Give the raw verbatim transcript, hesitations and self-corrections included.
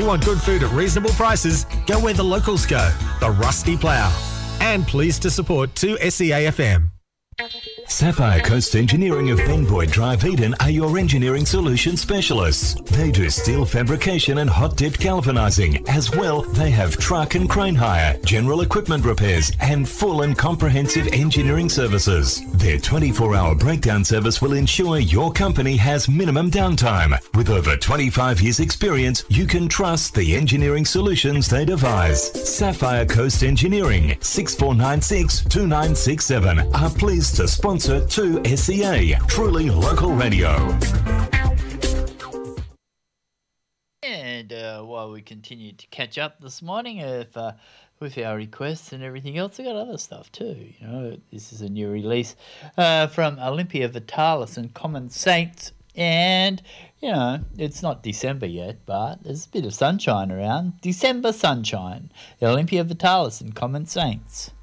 want good food at reasonable prices, go where the locals go, the Rusty Plough. And pleased to support two S E A F M. Sapphire Coast Engineering of Benboyd Drive, Eden are your engineering solution specialists. They do steel fabrication and hot-dipped galvanizing. As well, they have truck and crane hire, general equipment repairs, and full and comprehensive engineering services. Their twenty-four hour breakdown service will ensure your company has minimum downtime. With over twenty-five years experience, you can trust the engineering solutions they devise. Sapphire Coast Engineering, six four nine six, two nine six seven, are pleased to sponsor two S E A, truly local radio. And uh, while we continue to catch up this morning with, uh, with our requests and everything else, we got other stuff too. You know, this is a new release uh, from Olympia Vitalis and Common Saints. And, you know, it's not December yet, but there's a bit of sunshine around. December sunshine. Olympia Vitalis and Common Saints.